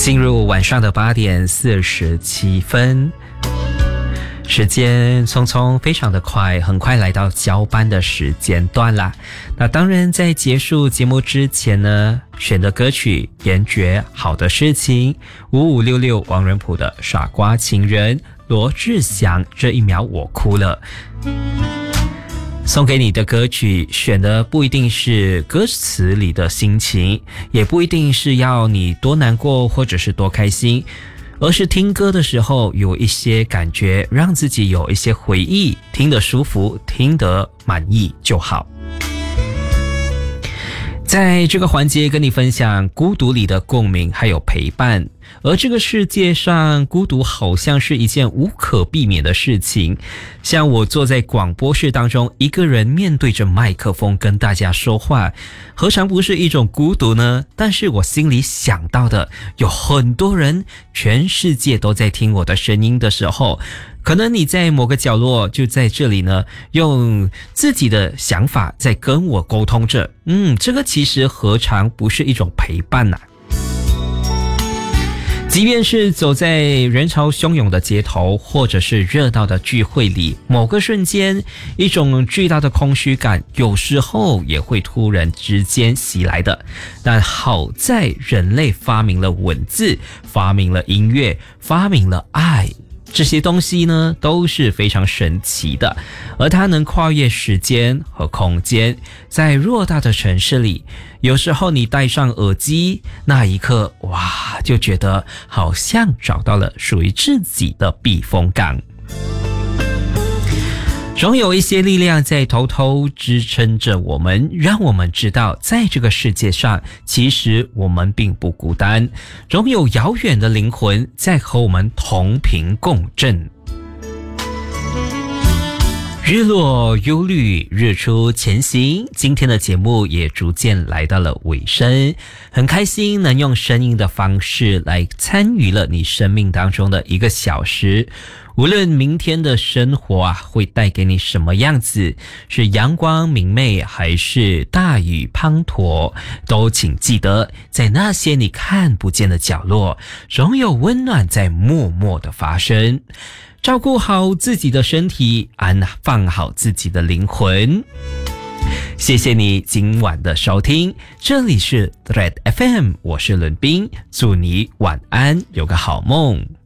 进入晚上的8点47分，时间匆匆非常的快，很快来到交班的时间段啦。那当然在结束节目之前呢，选的歌曲严爵好的事情，5566王仁甫的傻瓜情人，罗志祥这一秒我哭了。送给你的歌曲选的不一定是歌词里的心情，也不一定是要你多难过或者是多开心，而是听歌的时候有一些感觉，让自己有一些回忆，听得舒服，听得满意就好。在这个环节跟你分享孤独里的共鸣还有陪伴，而这个世界上孤独好像是一件无可避免的事情。像我坐在广播室当中，一个人面对着麦克风跟大家说话，何尝不是一种孤独呢？但是我心里想到的，有很多人，全世界都在听我的声音的时候，可能你在某个角落就在这里呢，用自己的想法在跟我沟通着。这个其实何尝不是一种陪伴啊？即便是走在人潮汹涌的街头，或者是热闹的聚会里，某个瞬间，一种巨大的空虚感，有时候也会突然之间袭来的。但好在人类发明了文字，发明了音乐，发明了爱。这些东西呢都是非常神奇的，而它能跨越时间和空间。在偌大的城市里，有时候你戴上耳机，那一刻哇，就觉得好像找到了属于自己的避风港。总有一些力量在偷偷支撑着我们，让我们知道在这个世界上，其实我们并不孤单，总有遥远的灵魂在和我们同频共振。日落忧虑，日出前行，今天的节目也逐渐来到了尾声，很开心能用声音的方式来参与了你生命当中的1个小时。无论明天的生活会带给你什么样子，是阳光明媚还是大雨滂沱，都请记得，在那些你看不见的角落，总有温暖在默默的发生。照顾好自己的身体，放好自己的灵魂。谢谢你今晚的收听，这里是 Red FM， 我是伦彬，祝你晚安，有个好梦。